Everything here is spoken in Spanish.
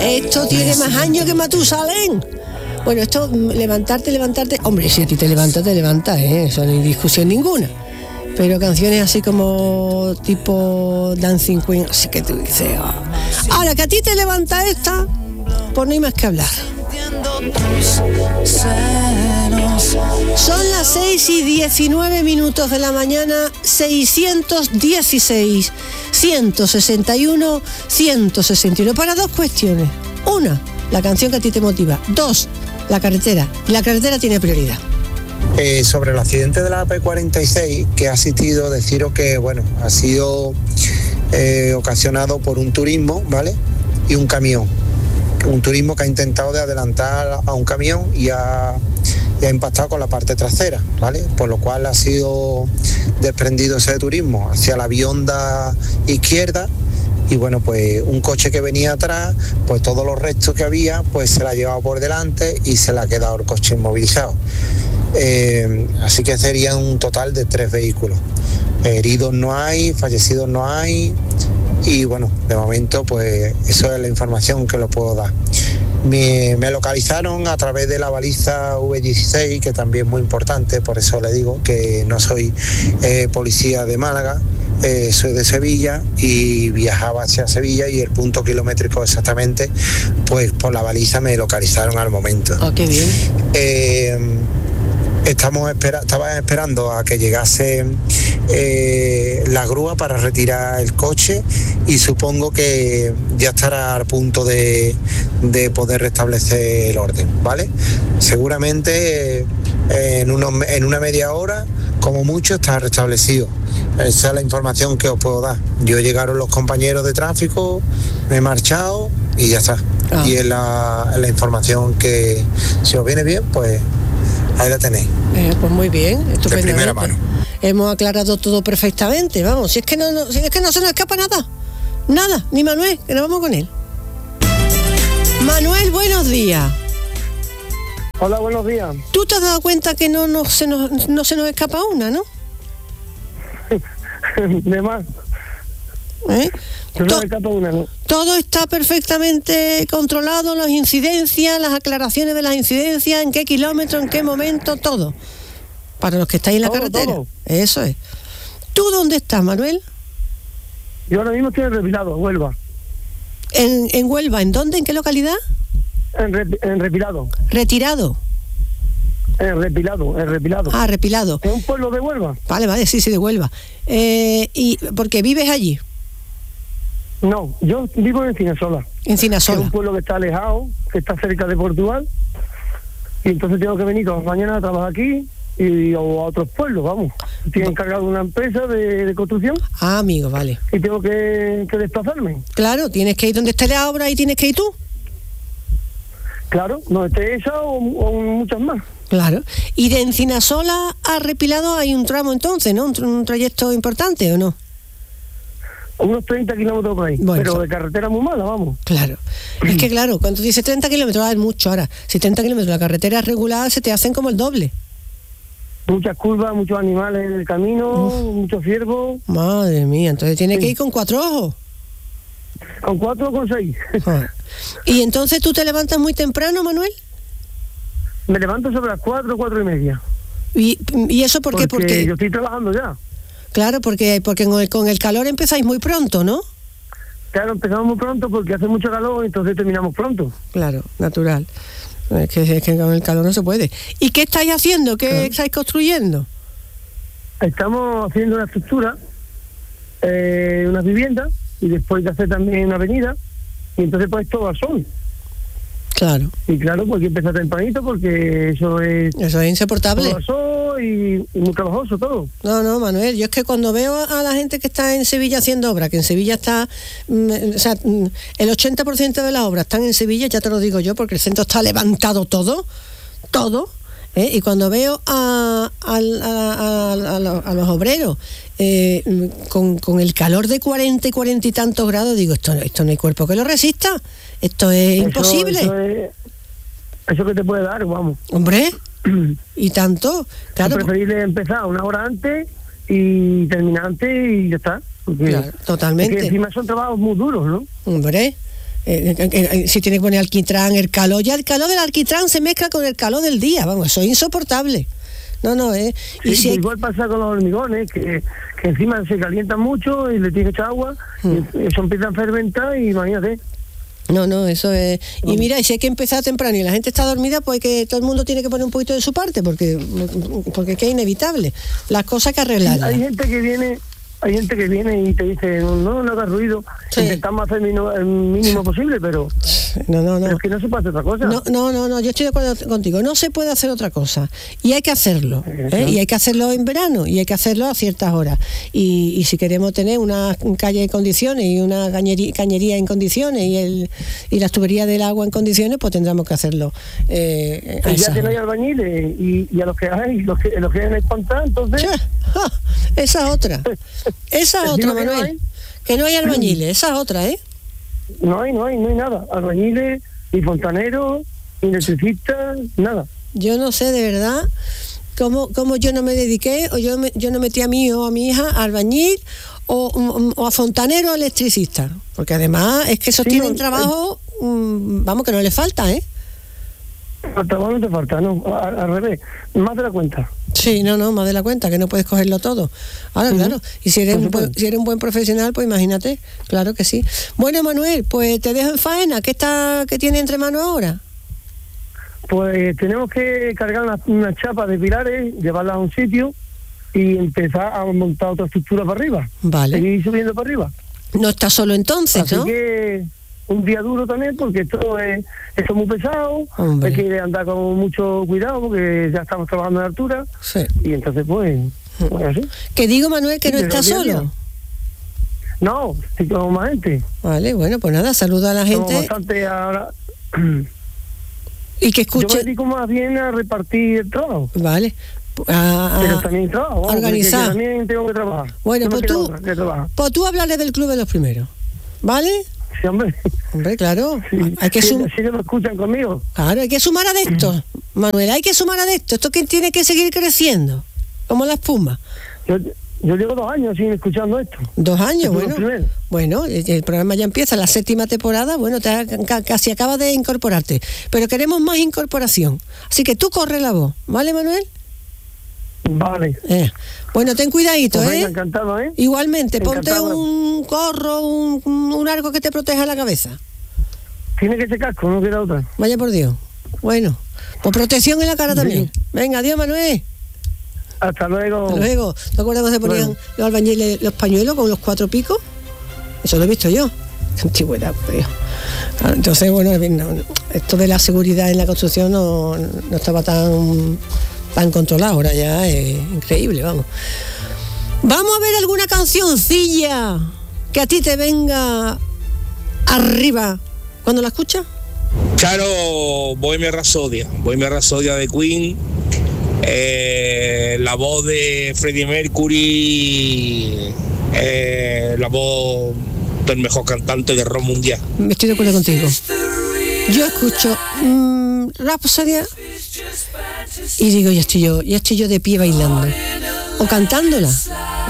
Esto tiene más años que Matusalén. Bueno, esto, levantarte. Hombre, si a ti te levantas, eso no hay discusión ninguna. Pero canciones así como tipo Dancing Queen, así que tú dices... Ahora, que a ti te levanta esta, pues no hay más que hablar. Son las 6:19 de la mañana, 616, 161, 161. Para dos cuestiones. Una, la canción que a ti te motiva. Dos, la carretera. Y la carretera tiene prioridad. Sobre el accidente de la AP46 que ha asistido, deciros que, bueno, ha sido ocasionado por un turismo, ¿vale? Y un camión. Un turismo que ha intentado de adelantar a un camión y ha impactado con la parte trasera, ¿vale? Por lo cual ha sido desprendido ese turismo hacia la bionda izquierda y bueno, pues un coche que venía atrás, pues todos los restos que había, pues se la ha llevado por delante y se le ha quedado el coche inmovilizado. Así que serían un total de 3 vehículos. Heridos no hay, fallecidos no hay y bueno, de momento pues eso es la información que lo puedo dar. Me localizaron a través de la baliza V16, que también es muy importante, por eso le digo que no soy policía de Málaga, soy de Sevilla y viajaba hacia Sevilla y el punto kilométrico exactamente, pues por la baliza me localizaron al momento. Oh, qué bien. Estaba esperando a que llegase la grúa para retirar el coche y supongo que ya estará al punto de poder restablecer el orden, ¿vale? Seguramente en una media hora, como mucho, está restablecido. Esa es la información que os puedo dar. Llegaron los compañeros de tráfico, me he marchado y ya está. Y es la información que, si os viene bien, pues ahí la tenéis. Pues muy bien, estupendamente. De primera mano. Hemos aclarado todo perfectamente, vamos. Si es que no se nos escapa nada, ni Manuel, que nos vamos con él. Manuel, buenos días. Hola, buenos días. ¿Tú te has dado cuenta que no se nos escapa una, no? De más. No se escapa una, ¿no? Todo está perfectamente controlado, las incidencias, las aclaraciones de las incidencias, en qué kilómetro, en qué momento, todo. Para los que estáis en la carretera. Todo. Eso es. ¿Tú dónde estás, Manuel? Yo ahora mismo estoy en Repilado, Huelva. ¿En Huelva? ¿En dónde? ¿En qué localidad? En Repilado. ¿Retirado? En Repilado. Ah, Repilado. ¿Es un pueblo de Huelva? Vale, sí, de Huelva. ¿Y por qué vives allí? No, yo vivo en Encinasola. Encinasola. Es un pueblo que está alejado, que está cerca de Portugal. Y entonces tengo que venir todas las mañanas a trabajar aquí o a otros pueblos, vamos. Estoy encargado de una empresa de construcción. Ah, amigo, vale. Y tengo que desplazarme. Claro, tienes que ir donde esté la obra y tienes que ir tú. Claro, no esté esa o muchas más. Claro. ¿Y de Encinasola a Repilado hay un tramo entonces, no? ¿Un trayecto importante o no? Unos 30 kilómetros por ahí, bueno, pero de carretera muy mala, vamos. Claro. Es que claro, cuando dices 30 kilómetros, es mucho ahora. Si 30 kilómetros la carretera es regular, se te hacen como el doble. Muchas curvas, muchos animales en el camino, muchos ciervos. Madre mía, entonces tiene que ir con 4 ojos. ¿Con 4 o con 6? Joder. ¿Y entonces tú te levantas muy temprano, Manuel? Me levanto sobre las 4 y media. ¿Y eso por qué? Porque yo estoy trabajando ya. Claro, porque con el calor empezáis muy pronto, ¿no? Claro, empezamos muy pronto porque hace mucho calor, entonces terminamos pronto. Claro, natural. Es que con el calor no se puede. ¿Y qué estáis haciendo? ¿Qué estáis construyendo? Estamos haciendo una estructura, unas viviendas, y después de hacer también una avenida, y entonces pues todo al sol. Claro. Y claro, pues hay que empezar tempranito porque eso es insoportable. Todo al sol y muy trabajoso todo. No, Manuel, yo es que cuando veo a la gente que está en Sevilla haciendo obra, que en Sevilla está, el 80% de las obras están en Sevilla, ya te lo digo yo, porque el centro está levantado todo, y cuando veo a los obreros con el calor de 40 y 40 y tantos grados, digo, esto no hay cuerpo que lo resista, esto es imposible. Eso que te puede dar, vamos. Hombre, y tanto. Claro, es preferible empezar una hora antes y terminar antes y ya está. Claro, totalmente. Porque encima son trabajos muy duros, ¿no? Hombre, Si tiene que poner alquitrán, el calor del alquitrán se mezcla con el calor del día, vamos, eso es insoportable. No, y sí, igual pasa con los hormigones, que encima se calientan mucho y le tienes que echar agua, y eso empieza a fermentar y imagínate. No, eso es... Y mira, si hay que empezar temprano y la gente está dormida, pues que todo el mundo tiene que poner un poquito de su parte, porque es que es inevitable. Las cosas hay que arreglarlas. Hay gente que viene y te dice, no hagas ruido, intentamos hacer el mínimo posible, pero... No. Pero es que no se puede hacer otra cosa. No, yo estoy de acuerdo contigo. No se puede hacer otra cosa. Y hay que hacerlo. Y hay que hacerlo en verano. Y hay que hacerlo a ciertas horas. Y si queremos tener una calle en condiciones y una cañería en condiciones y las tuberías del agua en condiciones, pues tendremos que hacerlo. Ya que no hay albañiles y a los que hay, los que hay en el pantano, entonces... Esa otra, Manuel. Que no hay albañiles, esa es otra, ¿eh? No hay nada. Albañiles, ni fontaneros, ni electricistas, nada. Yo no sé de verdad cómo yo no me dediqué, o yo no metí a mí o a mi hija a albañil o a fontanero o electricista. Porque además es que esos tienen trabajo, vamos, que no les falta, ¿eh? El trabajo no te falta, no, al revés, más de la cuenta. Sí, no, más de la cuenta, que no puedes cogerlo todo. Ahora, claro, y si eres un buen profesional, pues imagínate, claro que sí. Bueno, Manuel, pues te dejo en faena. ¿Qué tiene entre manos ahora? Pues tenemos que cargar una chapa de pilares, llevarla a un sitio y empezar a montar otra estructura para arriba. Vale. Seguir subiendo para arriba. No estás solo entonces, así, ¿no? Así que un día duro también, porque esto es muy pesado. Hombre. Hay que andar con mucho cuidado porque ya estamos trabajando en altura. Sí. Y entonces pues así. Que digo, Manuel, que no estás solo. No, estoy con más gente. Vale, bueno, pues nada, saluda a la gente. Somos bastante ahora. Y que escuche. Yo me dedico más bien a repartir el trabajo. Vale. Pero también trabajo, organizar. Que también tengo que trabajar. Bueno, pues tú hablaré del Club de los Primeros, ¿vale? Sí, hombre. Hombre, claro. Sí, hay que sí que lo escuchan conmigo. Claro, hay que sumar a esto, Manuel, hay que sumar a esto. Esto que tiene que seguir creciendo, como la espuma. Yo llevo 2 años sin escuchando esto. 2 años, bueno, el programa ya empieza, la 7ª temporada, bueno, casi acabas de incorporarte, pero queremos más incorporación. Así que tú corre la voz, ¿vale, Manuel? Vale. Bueno, ten cuidadito, pues venga, encantado, Igualmente, encantado. Ponte un gorro, un algo que te proteja la cabeza. Tiene que ser casco, no queda otra. Vaya por Dios. Bueno, pues protección en la cara también. Venga, adiós, Manuel. Hasta luego. Hasta luego. ¿Te acuerdas cuando se ponían los albañiles los pañuelos con los 4 picos? Eso lo he visto yo. Qué antigüedad, por Dios. Entonces, bueno, esto de la seguridad en la construcción no estaba tan controlado. Ahora ya es increíble, vamos. Vamos a ver alguna cancioncilla que a ti te venga arriba cuando la escuchas. Claro, Bohemia Rhapsodia de Queen. La voz de Freddie Mercury, la voz del mejor cantante de rock mundial. Estoy de acuerdo contigo. Yo escucho Rhapsodia y digo, ya estoy yo de pie bailando o cantándola.